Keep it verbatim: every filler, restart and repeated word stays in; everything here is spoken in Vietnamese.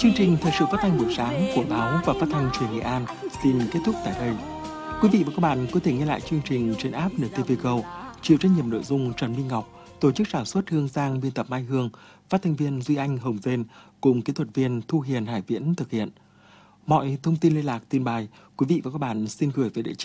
Chương trình thời sự phát thanh buổi sáng của báo và phát thanh truyền Nghệ An xin kết thúc tại đây. Quý vị và các bạn có thể nghe lại chương trình trên app en tê vê Go. Chịu trách nhiệm nội dung Trần Minh Ngọc, tổ chức sản xuất Hương Giang, biên tập Mai Hương, phát thanh viên Duy Anh, Hồng Dên cùng kỹ thuật viên Thu Hiền, Hải Viễn thực hiện. Mọi thông tin liên lạc, tin bài, quý vị và các bạn xin gửi về địa chỉ